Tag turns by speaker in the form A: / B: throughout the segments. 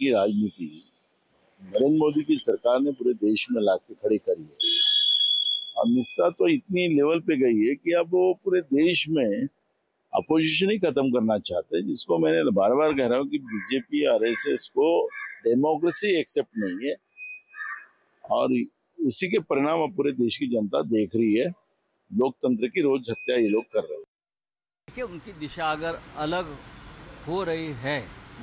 A: की राजनीति नरेंद्र मोदी की सरकार ने पूरे देश में लाके खड़ी करी है और निष्ठा तो इतनी लेवल पे गई है कि अब वो पूरे देश में अपोजिशन ही खत्म करना चाहते हैं, जिसको मैंने बार बार कह रहा हूँ कि बीजेपी आरएसएस को डेमोक्रेसी एक्सेप्ट नहीं है और उसी के परिणाम अब पूरे देश की जनता देख रही है। लोकतंत्र की रोज हत्या ये लोग कर रहे हैं।
B: देखिए, उनकी दिशा अगर अलग हो रही है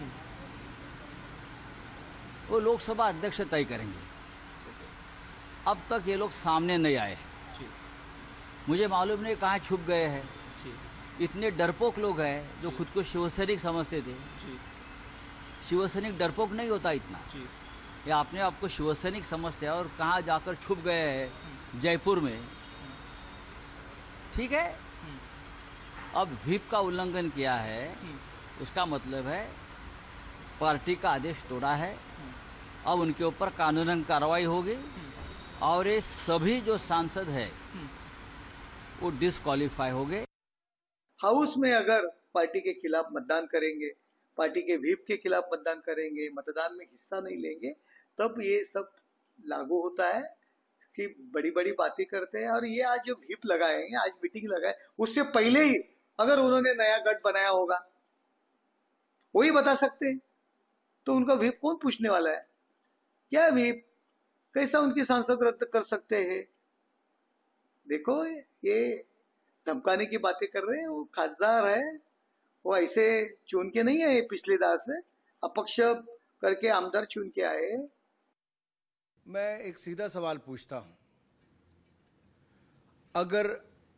B: वो लोकसभा अध्यक्ष तय करेंगे। अब तक ये लोग सामने नहीं आए, मुझे मालूम नहीं कहाँ छुप गए हैं। इतने डरपोक लोग हैं जो खुद को शिवसैनिक समझते थे। शिवसैनिक डरपोक नहीं होता इतना, ये अपने आप को शिवसैनिक समझते हैं और कहाँ जाकर छुप गए हैं जयपुर में। ठीक है, अब व्हिप का उल्लंघन किया है, उसका मतलब है पार्टी का आदेश तोड़ा है। अब उनके ऊपर कानूनन कार्रवाई होगी और ये सभी जो सांसद है वो डिस्क्वालीफाई हो गए।
C: हाउस में अगर पार्टी के खिलाफ मतदान करेंगे, पार्टी के व्हिप के खिलाफ मतदान करेंगे, मतदान में हिस्सा नहीं लेंगे, तब ये सब लागू होता है कि बड़ी बड़ी बातें करते हैं। और ये आज जो व्हिप लगाए, आज मीटिंग लगाए, उससे पहले ही अगर उन्होंने नया गठ बनाया होगा वही बता सकते हैं, तो उनका व्हिप कौन पूछने वाला है? क्या व्हिप, कैसा उनकी सांसद रद्द कर सकते हैं? देखो, ये धमकाने की बातें कर रहे हैं। वो खासदार है, वो ऐसे चुन के नहीं आए, पिछले दार से अपक्ष करके आमदार चुन के आए।
D: मैं एक सीधा सवाल पूछता हूं, अगर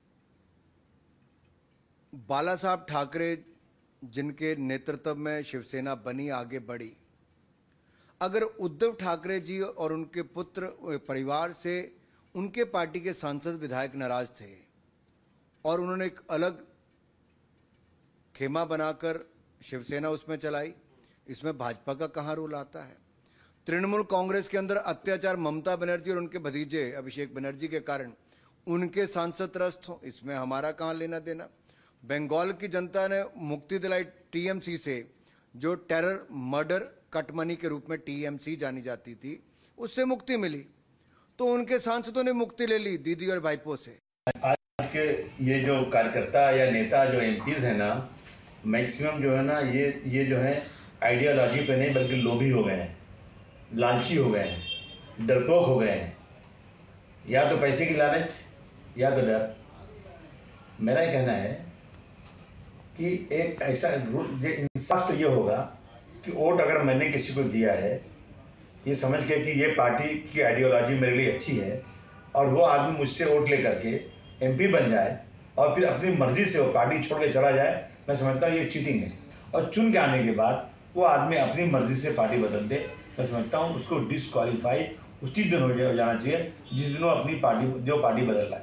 D: बाला साहब ठाकरे जिनके नेतृत्व में शिवसेना बनी, आगे बढ़ी, अगर उद्धव ठाकरे जी और उनके पुत्र परिवार से उनके पार्टी के सांसद विधायक नाराज थे और उन्होंने एक अलग खेमा बनाकर शिवसेना उसमें चलाई, इसमें भाजपा का कहाँ रोल आता है? तृणमूल कांग्रेस के अंदर अत्याचार ममता बनर्जी और उनके भतीजे अभिषेक बनर्जी के कारण उनके सांसद त्रस्त हो, इसमें हमारा कहाँ लेना देना? बंगाल की जनता ने मुक्ति दिलाई टीएमसी से, जो टेरर मर्डर कटमनी के रूप में टीएमसी जानी जाती थी, उससे मुक्ति मिली, तो उनके सांसदों ने मुक्ति ले ली दीदी और भाईपों से।
E: आज के ये जो कार्यकर्ता या नेता जो एमपीज है ना, मैक्सिमम जो है ना, ये जो है आइडियोलॉजी पे नहीं बल्कि लोभी हो गए हैं, लालची हो गए हैं, डरपोक हो गए हैं, या तो पैसे की लालच या तो डर। मेरा ये कहना है कि एक ऐसा इंसाफ तो ये होगा कि वोट अगर मैंने किसी को दिया है ये समझ के कि ये पार्टी की आइडियोलॉजी मेरे लिए अच्छी है और वो आदमी मुझसे वोट ले करके एमपी बन जाए और फिर अपनी मर्जी से वो पार्टी छोड़ के चला जाए, मैं समझता हूँ ये चीटिंग है। और चुन के आने के बाद वो आदमी अपनी मर्जी से पार्टी बदल दे, मैं समझता हूँ उसको डिस्क्वालीफाई उसी दिन हो जाना चाहिए जिस दिन वो अपनी पार्टी बदल रहा है।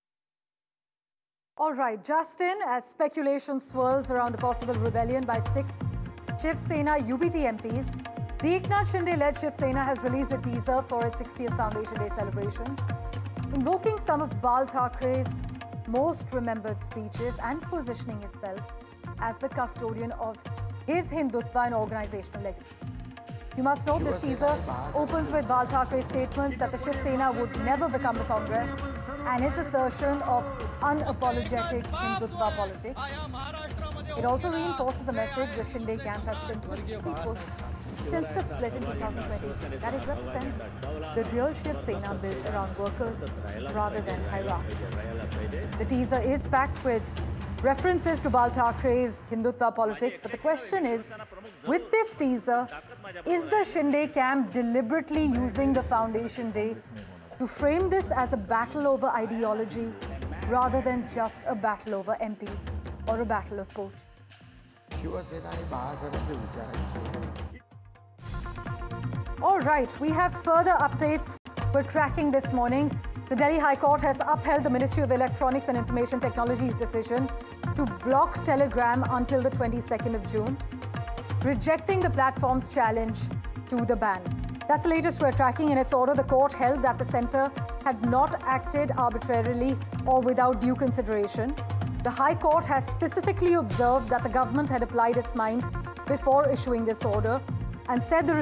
F: All right, Justin, as speculation swirls around a possible rebellion by 6 Shiv Sena UBT MPs, the Eknath Shinde-led Shiv Sena has released a teaser for its 60th Foundation Day celebrations, invoking some of Bal Thackeray's most remembered speeches and positioning itself as the custodian of his Hindutva and organizational legacy. You must note this teaser opens with Bal Thackeray's statements that the Shiv Sena would never become the Congress and his assertion of unapologetic Hindutva politics. It also reinforces a message the Shinde camp has consistently pushed since the split in 2020, that it represents the real Shiv Sena built around workers rather than hierarchy. The teaser is packed with references to Bal Thackeray's Hindutva politics, but the question is, with this teaser, is the Shinde camp deliberately using the Foundation Day to frame this as a battle over ideology rather than just a battle over MPs or a battle of poach? All right, we have further updates we're tracking this morning. The Delhi High Court has upheld the Ministry of Electronics and Information Technology's decision to block Telegram until the 22nd of June, rejecting the platform's challenge to the ban. That's the latest we're tracking. In its order, the court held that the centre had not acted arbitrarily or without due consideration. The High Court has specifically observed that the government had applied its mind before issuing this order and said the